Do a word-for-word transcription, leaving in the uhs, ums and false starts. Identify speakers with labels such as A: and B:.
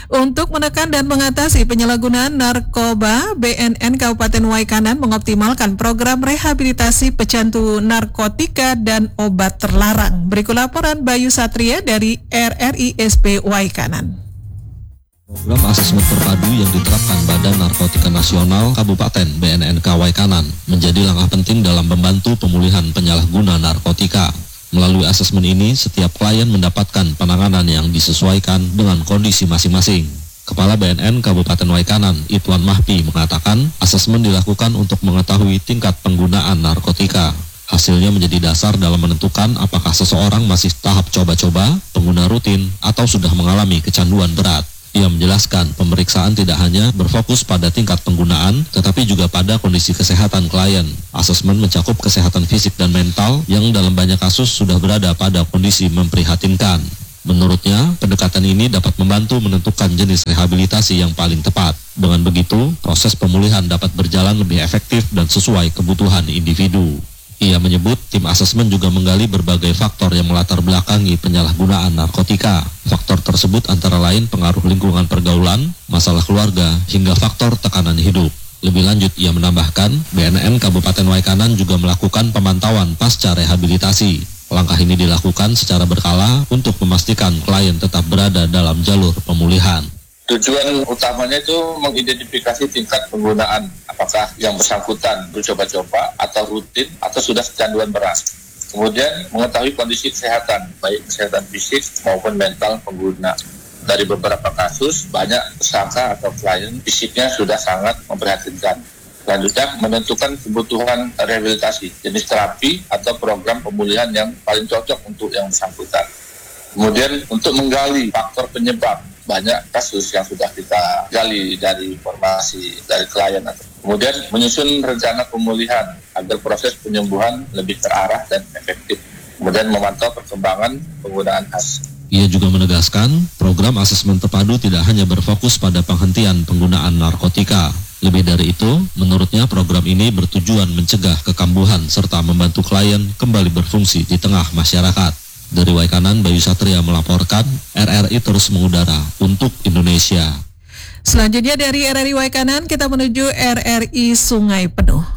A: Untuk menekan dan mengatasi penyalahgunaan narkoba, B N N Kabupaten Waikanan mengoptimalkan program rehabilitasi pecandu narkotika dan obat terlarang. Berikut laporan Bayu Satria dari R R I S P Waikanan.
B: Program asesmen terpadu yang diterapkan Badan Narkotika Nasional Kabupaten B N N K Waikanan menjadi langkah penting dalam membantu pemulihan penyalahguna narkotika. Melalui asesmen ini, setiap klien mendapatkan penanganan yang disesuaikan dengan kondisi masing-masing. Kepala B N N Kabupaten Waikanan, Itwan Mahpi, mengatakan asesmen dilakukan untuk mengetahui tingkat penggunaan narkotika. Hasilnya menjadi dasar dalam menentukan apakah seseorang masih tahap coba-coba, pengguna rutin, atau sudah mengalami kecanduan berat. Ia menjelaskan pemeriksaan tidak hanya berfokus pada tingkat penggunaan, tetapi juga pada kondisi kesehatan klien. Asesmen mencakup kesehatan fisik dan mental yang dalam banyak kasus sudah berada pada kondisi memprihatinkan. Menurutnya, pendekatan ini dapat membantu menentukan jenis rehabilitasi yang paling tepat. Dengan begitu, proses pemulihan dapat berjalan lebih efektif dan sesuai kebutuhan individu. Ia menyebut tim asesmen juga menggali berbagai faktor yang melatar belakangi penyalahgunaan narkotika. Faktor tersebut antara lain pengaruh lingkungan pergaulan, masalah keluarga, hingga faktor tekanan hidup. Lebih lanjut, ia menambahkan, B N N Kabupaten Waikanan juga melakukan pemantauan pasca rehabilitasi. Langkah ini dilakukan secara berkala untuk memastikan klien tetap berada dalam jalur pemulihan.
C: Tujuan utamanya itu mengidentifikasi tingkat penggunaan, apakah yang bersangkutan bercoba-coba atau rutin atau sudah kecanduan berat. Kemudian mengetahui kondisi kesehatan, baik kesehatan fisik maupun mental pengguna. Dari beberapa kasus, banyak tersangka atau klien fisiknya sudah sangat memprihatinkan. Selanjutnya, menentukan kebutuhan rehabilitasi, jenis terapi atau program pemulihan yang paling cocok untuk yang bersangkutan. Kemudian untuk menggali faktor penyebab, banyak kasus yang sudah kita gali dari informasi dari klien. Kemudian menyusun rencana pemulihan agar proses penyembuhan lebih terarah dan efektif. Kemudian memantau perkembangan penggunaan khas.
B: Ia juga menegaskan, program asesmen terpadu tidak hanya berfokus pada penghentian penggunaan narkotika. Lebih dari itu, menurutnya program ini bertujuan mencegah kekambuhan serta membantu klien kembali berfungsi di tengah masyarakat. Dari Waikanan, Bayu Satria melaporkan, R R I terus mengudara untuk Indonesia.
A: Selanjutnya dari R R I Waikanan, kita menuju R R I Sungai Penuh.